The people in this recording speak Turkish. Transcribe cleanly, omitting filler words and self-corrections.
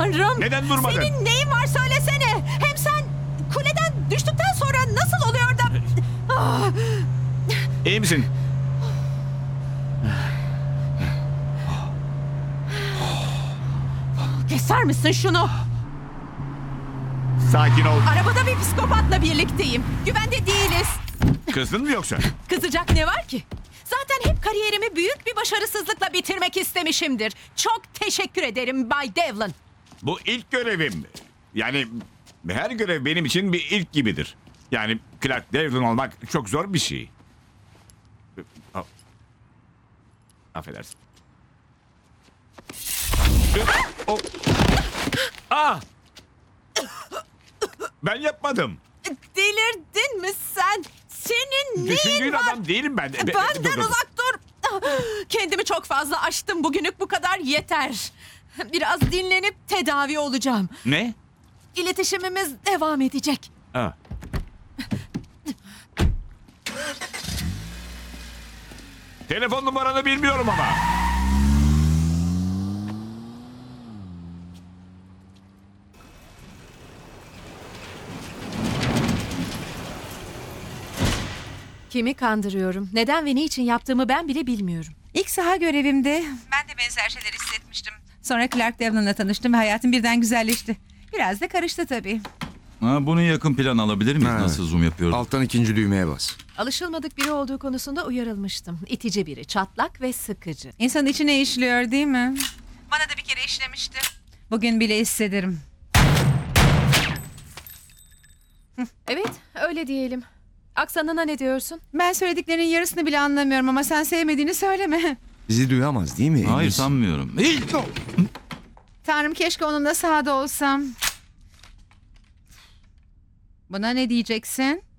Tanrım. Neden durmadın? Senin neyin var söylesene. Hem sen kuleden düştükten sonra nasıl oluyor da... Ah, İyi misin? keser misin şunu? Sakin ol. Arabada bir psikopatla birlikteyim. Güvende değiliz. Kızdın mı yoksa? Kızacak ne var ki? Zaten hep kariyerimi büyük bir başarısızlıkla bitirmek istemişimdir. Çok teşekkür ederim Bay Devlin. Bu ilk görevim. Yani her görev benim için bir ilk gibidir. Yani Clark Devlin olmak çok zor bir şey. Affedersin. Ah! Ben yapmadım. Delirdin mi sen? Senin neyin Düşündüğün var? adam değilim ben. Benden uzak dur. Kendimi çok fazla aştım. Bugünlük bu kadar yeter. Biraz dinlenip tedavi olacağım. Ne? İletişimimiz devam edecek. Ha. Telefon numaranı bilmiyorum ama. Kimi kandırıyorum? Neden ve niçin yaptığımı ben bile bilmiyorum. İlk saha görevimde ben de benzer şeyler hissetmiştim. Sonra Clark Devlin'la tanıştım ve hayatım birden güzelleşti. Biraz da karıştı tabii. Bunun yakın plan alabilir miyiz? Ha. Nasıl zoom yapıyoruz? Alttan ikinci düğmeye bas. Alışılmadık biri olduğu konusunda uyarılmıştım. İtici biri, çatlak ve sıkıcı. İnsanın içine işliyor değil mi? Bana da bir kere işlemişti. Bugün bile hissederim. Evet, öyle diyelim. Aksanına ne diyorsun? Ben söylediklerinin yarısını bile anlamıyorum ama sen sevmediğini söyleme. Bizi duyamaz değil mi? Hayır Enis? sanmıyorum. Tanrım keşke onunla sahada olsam. Buna ne diyeceksin?